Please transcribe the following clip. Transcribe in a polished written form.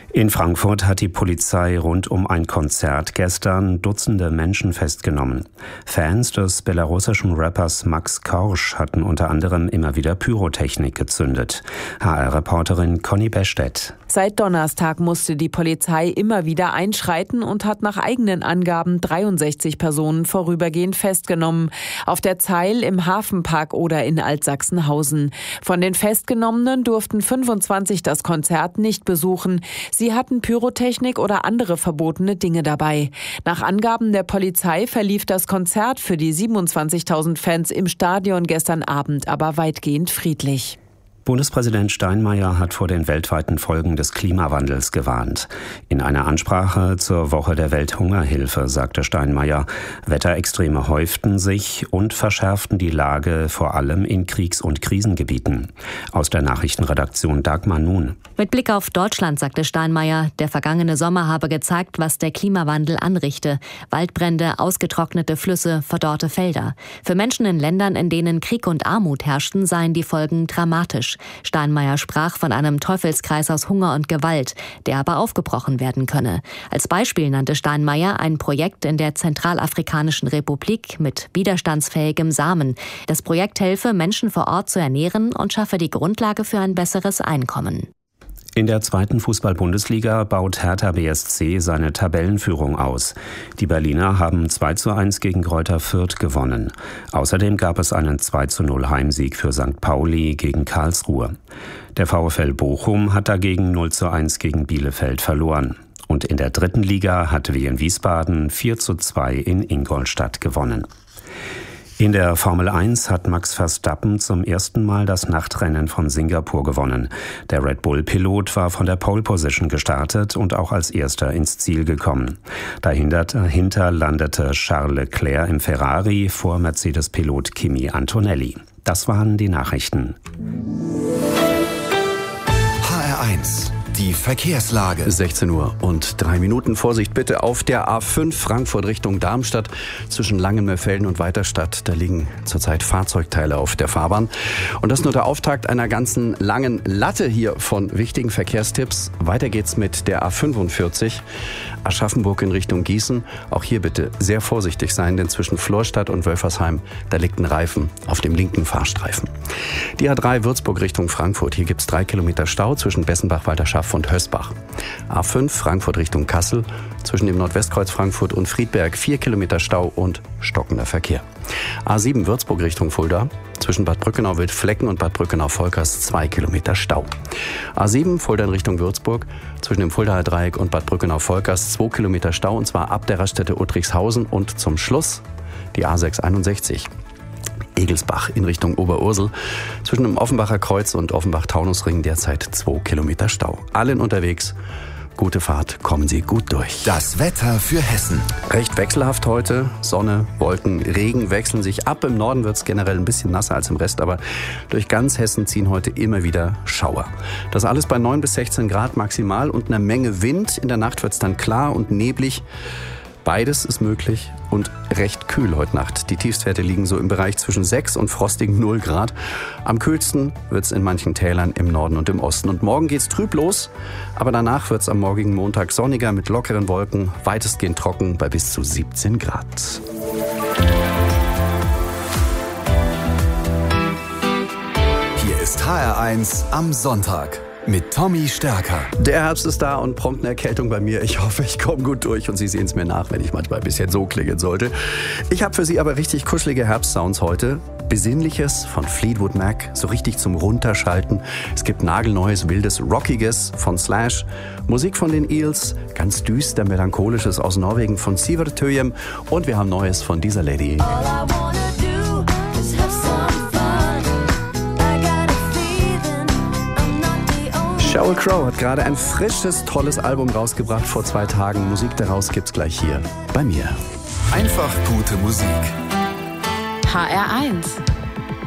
In Frankfurt hat die Polizei rund um ein Konzert gestern Dutzende Menschen festgenommen. Fans des belarussischen Rappers Max Korsch hatten unter anderem immer wieder Pyrotechnik gezündet. HR-Reporterin Conny Bestedt. Seit Donnerstag musste die Polizei immer wieder einschreiten und hat nach eigenen Angaben 63 Personen vorübergehend festgenommen. Auf der Zeil, im Hafenpark oder in Altsachsenhausen. Von den Festgenommenen durften 25 das Konzert nicht besuchen. Sie hatten Pyrotechnik oder andere verbotene Dinge dabei. Nach Angaben der Polizei verlief das Konzert für die 27.000 Fans im Stadion gestern Abend aber weitgehend friedlich. Bundespräsident Steinmeier hat vor den weltweiten Folgen des Klimawandels gewarnt. In einer Ansprache zur Woche der Welthungerhilfe sagte Steinmeier, Wetterextreme häuften sich und verschärften die Lage vor allem in Kriegs- und Krisengebieten. Aus der Nachrichtenredaktion Dagmar Nun. Mit Blick auf Deutschland sagte Steinmeier, der vergangene Sommer habe gezeigt, was der Klimawandel anrichte. Waldbrände, ausgetrocknete Flüsse, verdorrte Felder. Für Menschen in Ländern, in denen Krieg und Armut herrschten, seien die Folgen dramatisch. Steinmeier sprach von einem Teufelskreis aus Hunger und Gewalt, der aber aufgebrochen werden könne. Als Beispiel nannte Steinmeier ein Projekt in der Zentralafrikanischen Republik mit widerstandsfähigem Samen. Das Projekt helfe, Menschen vor Ort zu ernähren und schaffe die Grundlage für ein besseres Einkommen. In der zweiten Fußball-Bundesliga baut Hertha BSC seine Tabellenführung aus. Die Berliner haben 2:1 gegen Greuther Fürth gewonnen. Außerdem gab es einen 2:0 Heimsieg für St. Pauli gegen Karlsruhe. Der VfL Bochum hat dagegen 0:1 gegen Bielefeld verloren. Und in der dritten Liga hat Wien Wiesbaden 4:2 in Ingolstadt gewonnen. In der Formel 1 hat Max Verstappen zum ersten Mal das Nachtrennen von Singapur gewonnen. Der Red Bull-Pilot war von der Pole Position gestartet und auch als erster ins Ziel gekommen. Dahinter landete Charles Leclerc im Ferrari vor Mercedes-Pilot Kimi Antonelli. Das waren die Nachrichten. HR1. Die Verkehrslage. 16 Uhr und 3 Minuten. Vorsicht bitte auf der A5 Frankfurt Richtung Darmstadt zwischen Langenmörfelden und Weiterstadt. Da liegen zurzeit Fahrzeugteile auf der Fahrbahn. Und das ist nur der Auftakt einer ganzen langen Latte hier von wichtigen Verkehrstipps. Weiter geht's mit der A45 Aschaffenburg in Richtung Gießen. Auch hier bitte sehr vorsichtig sein, denn zwischen Florstadt und Wölfersheim, da liegt ein Reifen auf dem linken Fahrstreifen. Die A3 Würzburg Richtung Frankfurt. Hier gibt's 3 Kilometer Stau zwischen Bessenbach, Walterschaft und Hösbach. A5 Frankfurt Richtung Kassel, zwischen dem Nordwestkreuz Frankfurt und Friedberg 4 Kilometer Stau und stockender Verkehr. A7 Würzburg Richtung Fulda, zwischen Bad Brückenau-Wildflecken und Bad Brückenau-Volkers 2 Kilometer Stau. A7 Fulda in Richtung Würzburg, zwischen dem Fuldaer Dreieck und Bad Brückenau-Volkers 2 Kilometer Stau, und zwar ab der Raststätte Uttrichshausen, und zum Schluss die A661. Egelsbach in Richtung Oberursel. Zwischen dem Offenbacher Kreuz und Offenbach-Taunusring derzeit 2 Kilometer Stau. Allen unterwegs. Gute Fahrt, kommen Sie gut durch. Das Wetter für Hessen. Recht wechselhaft heute. Sonne, Wolken, Regen wechseln sich ab. Im Norden wird es generell ein bisschen nasser als im Rest, aber durch ganz Hessen ziehen heute immer wieder Schauer. Das alles bei 9 bis 16 Grad maximal und einer Menge Wind. In der Nacht wird es dann klar und neblig. Beides ist möglich und recht kühl heute Nacht. Die Tiefstwerte liegen so im Bereich zwischen 6 und frostigen 0 Grad. Am kühlsten wird es in manchen Tälern im Norden und im Osten. Und morgen geht's trüb los, aber danach wird es am morgigen Montag sonniger mit lockeren Wolken, weitestgehend trocken bei bis zu 17 Grad. Hier ist HR1 am Sonntag. Mit Tommy Stärker. Der Herbst ist da und prompt eine Erkältung bei mir. Ich hoffe, ich komme gut durch und Sie sehen es mir nach, wenn ich manchmal ein bisschen so klingen sollte. Ich habe für Sie aber richtig kuschelige Herbstsounds heute. Besinnliches von Fleetwood Mac, so richtig zum Runterschalten. Es gibt nagelneues, wildes, rockiges von Slash. Musik von den Eels, ganz düster, melancholisches aus Norwegen von Sivert Høyem. Und wir haben Neues von dieser Lady. Sheryl Crow hat gerade ein frisches, tolles Album rausgebracht vor 2 Tagen. Musik daraus gibt's gleich hier bei mir. Einfach gute Musik. HR1